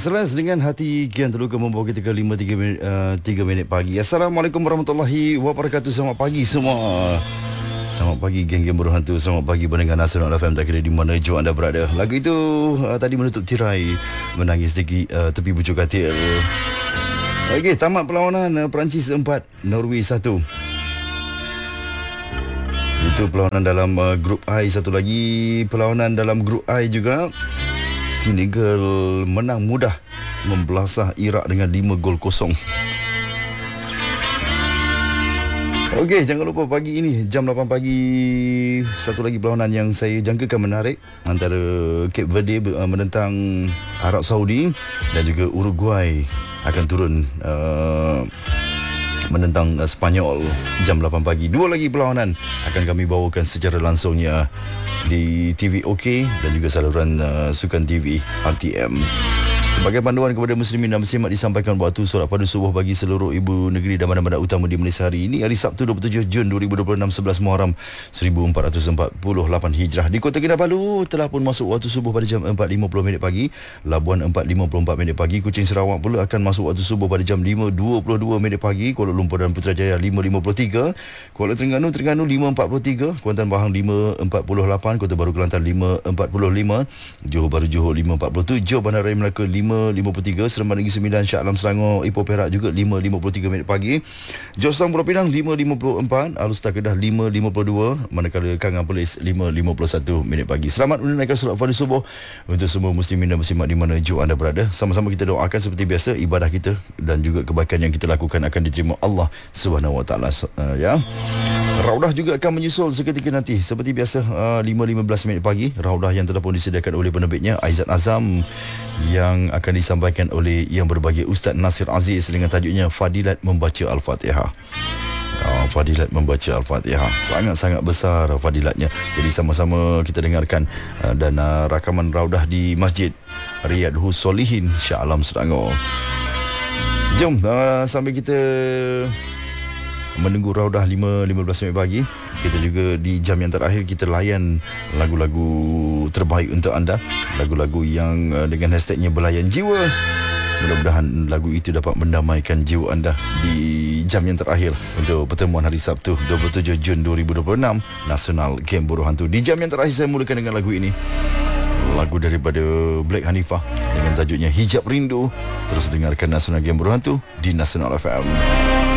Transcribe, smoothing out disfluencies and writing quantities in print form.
Selas dengan hati kian terluka membawa kita ke 3 minit pagi. Assalamualaikum warahmatullahi wabarakatuh. Selamat pagi semua. Selamat pagi geng-geng buruh hantu. Selamat pagi pendengar Nasional FM, tak kira di mana jua anda berada. Lagu itu tadi menutup tirai Menangis di tepi bucuk katil. Okey, tamat perlawanan Perancis 4, Norway 1. Itu perlawanan dalam grup I. Satu lagi perlawanan dalam grup I juga. Senegal menang mudah membelasah Iraq dengan 5-0. Okey, jangan lupa pagi ini jam 8 pagi satu lagi perlawanan yang saya jangkakan menarik antara Cape Verde menentang Arab Saudi dan juga Uruguay akan turun menentang Spanyol jam 8 pagi. Dua lagi perlawanan akan kami bawakan secara langsungnya di TV OK dan juga saluran Sukan TV RTM. Sebagai panduan kepada muslimin dan muslimat, disampaikan waktu solat pada subuh bagi seluruh ibu negeri dan bandar-bandar utama di Malaysia hari ini, hari Sabtu 27 Jun 2026, 11 Muharram 1448 Hijrah. Di Kota Kinabalu telah pun masuk waktu subuh pada jam 4.50 pagi. Labuan 4.54 pagi. Kuching Sarawak pula akan masuk waktu subuh pada jam 5.22 pagi. Kuala Lumpur dan Putrajaya 5.53. Kuala Terengganu 5.43. Kuantan Bahang 5.48. Kota Baru Kelantan 5.45. Johor Bahru Johor 5.47. Bandaraya Melaka 5.53. Seremban Negeri Sembilan, Shah Alam Selangor, Ipoh Perak juga 5.53 pagi. Jostang Pulau Pinang 5.54. Alustar Kedah 5.52. Manakala Kangan Perlis 5.51 pagi. Selamat menunaikan solat fardu subuh untuk semua muslimin dan muslimat di mana jua anda berada. Sama-sama kita doakan seperti biasa ibadah kita dan juga kebaikan yang kita lakukan akan diterima Allah Subhanahu Wa Taala, ya. Raudah juga akan menyusul seketika nanti seperti biasa 5.15 pagi. Raudah yang telah pun disediakan oleh penerbitnya Aizat Azam yang akan disampaikan oleh yang berbahagia Ustaz Nasir Aziz dengan tajuknya Fadilat Membaca Al-Fatihah. Fadilat membaca Al-Fatihah, sangat-sangat besar fadilatnya. Jadi sama-sama kita dengarkan dan rakaman raudah di Masjid Riyadhus Solihin, Shah Alam Selangor. Jom sambil kita menunggu raudah 5.15 pagi, kita juga di jam yang terakhir kita layan lagu-lagu terbaik untuk anda, lagu-lagu yang dengan hashtagnya Belayan Jiwa. Mudah-mudahan lagu itu dapat mendamaikan jiwa anda di jam yang terakhir untuk pertemuan hari Sabtu 27 Jun 2026 Nasional Game Buruh Hantu. Di jam yang terakhir saya mulakan dengan lagu ini, lagu daripada Black Hanifah dengan tajuknya Hijab Rindu. Terus dengarkan Nasional Game Buruh Hantu di Nasional FM.